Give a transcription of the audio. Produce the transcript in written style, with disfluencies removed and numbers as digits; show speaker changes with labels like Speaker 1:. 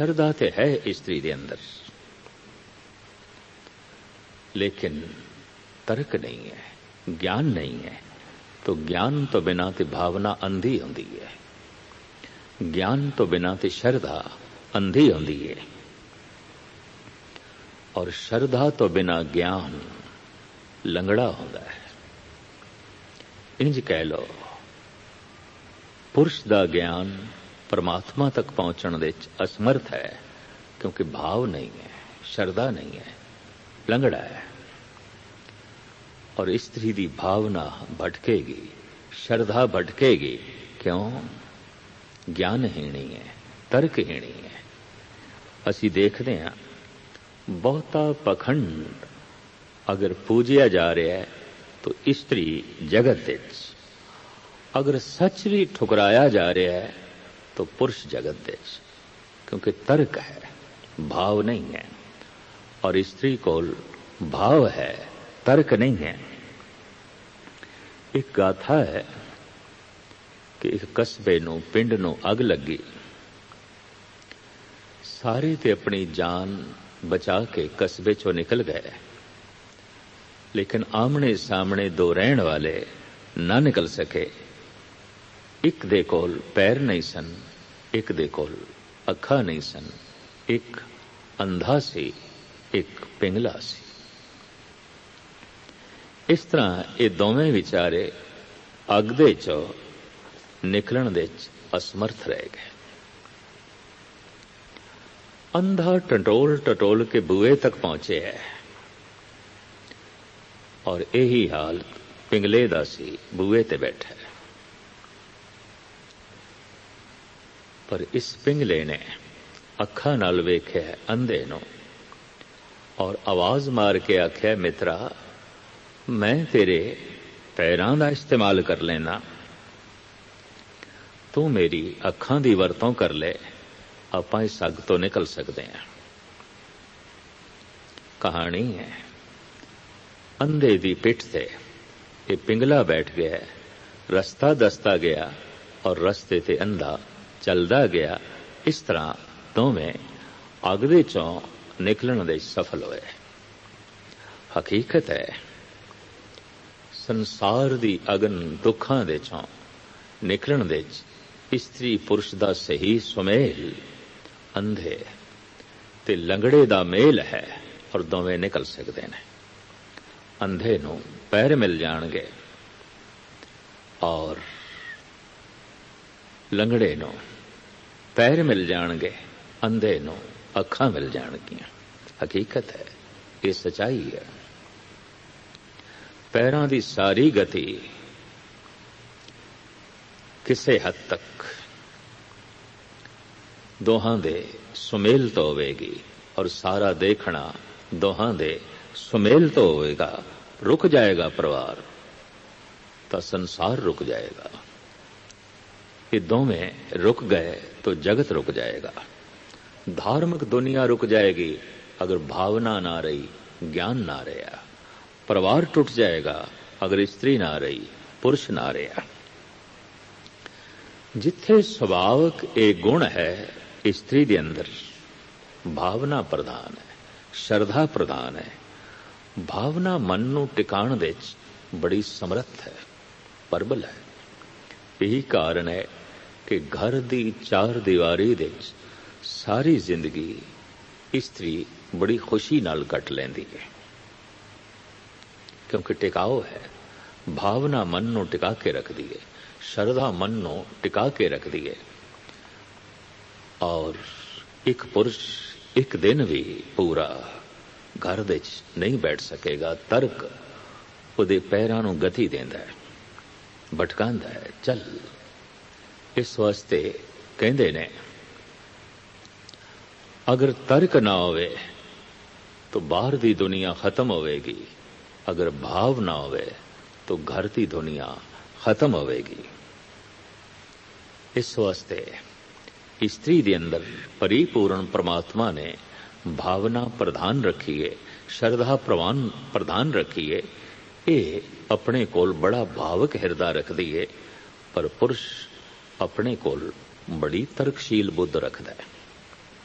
Speaker 1: शरधा ते है स्त्री दे अंदर, लेकिन तर्क नहीं है, ज्ञान नहीं है। तो ज्ञान तो बिना ते भावना अंधी होंदी है, ज्ञान तो बिना ते शरधा अंधी होंदी है, और शरधा तो बिना ज्ञान लंगड़ा होंदा है। इंज कह लो, पुरुष दा ज्ञान परमात्मा तक पहुंचण दे असमर्थ है, क्योंकि भाव नहीं है, शरधा नहीं है, लंगड़ा है। और स्त्री दी भावना भटकेगी, शरधा भटकेगी, क्यों? ज्ञानहीणी है, तर्कहीणी है। असी देखते हैं बहुता पखंड अगर पूजिया जा रहा है तो स्त्री जगत विच, अगर सच भी ठुकराया जा रहा है तो पुरुष जगत विच, क्योंकि तर्क है, भाव नहीं है। और स्त्री कोल भाव है, तर्क नहीं है। एक गाथा है कि एक कस्बे नूं, पिंड नूं अग लगी, सारे ते अपनी जान बचा के कस्बे चों निकल गए, लेकिन आमने सामने दो रहण वाले ना निकल सके। एक दे कोल पैर नहीं सन, एक दे कोल अखा नहीं सन, एक अंधा सी, एक पिंगला सी। इस तरह ये दोवें विचारे अग दे चों निकलण दे असमर्थ रह गए। अंधा टटोल टटोल के बुए तक पहुंचे है, और यही हाल पिंगले दा सी, बुए ते बैठा है। पर इस पिंगले ने अखा नाल वेख्या अंधे नूं, और आवाज मार के आख्या, मित्रा मैं तेरे पैरां दा इस्तेमाल कर लेना, तू मेरी अखां दी वरतों कर ले, आपां इस अग तो निकल सकते हैं। कहानी है, अंधे दी पिठ से ये पिंगला बैठ गया, रस्ता दसता गया और रस्ते ते अंधा चलदा गया। इस तरह दोवें अग दे चों निकलण दे सफल होए। हकीकत है, संसार दी अगन दुखां दे चों निकलण दे स्त्री पुरुष दा सही सुमेल अंधे ते लंगड़े दा मेल है, और दोवें निकल सकते हैं। अंधे नूं पैर मिल जाणगे और लंगड़े नूं पैर मिल जाणगे, अंधे नूं अखां मिल जाणगियां। हकीकत है, ये सच्चाई है। पैरां दी सारी गति किसे हद तक दोहां दे सुमेल तो होवेगी, और सारा देखना दोहां दे सुमेल तो होवेगा। रुक जाएगा परिवार तो संसार रुक जाएगा। ये दोवें रुक गए तो जगत रुक जाएगा। धार्मिक दुनिया रुक जाएगी अगर भावना ना रही, ज्ञान ना रहा। परिवार टूट जाएगा अगर स्त्री ना रही, पुरुष ना रहा। जिथे स्वाभाविक एक गुण है स्त्री के अंदर, भावना प्रधान है, श्रद्धा प्रधान है। भावना मन नूं टिकाण दे बड़ी समर्थ है, प्रबल है। यही कारण है कि घर दी चार दीवारी दे सारी जिंदगी स्त्री बड़ी खुशी नाल कट लैंदी है, क्योंकि टिकाऊ है। भावना मन नूं टिका के रखदी है, श्रद्धा मन नूं टिका के रखदी है। और एक पुरुष एक दिन भी पूरा घर दे नहीं बैठ सकेगा। तर्क उहदे पैरां नूं गति देंदा है, भटकांदा है। चल, इस वास्ते कहंदे ने अगर तर्क ना होवे तो बाहर दी दुनिया खत्म होवेगी, अगर भाव ना होवे तो घर की दुनिया खत्म होवेगी। इस वास्ते स्त्री के अंदर परिपूर्ण परमात्मा ने भावना प्रधान रखी है, श्रद्धा प्रधान रखी है। ये अपने कोल बड़ा भावक हृदय रखती है, पर पुरुष अपने कोल बड़ी तर्कशील बुद्ध रखता है।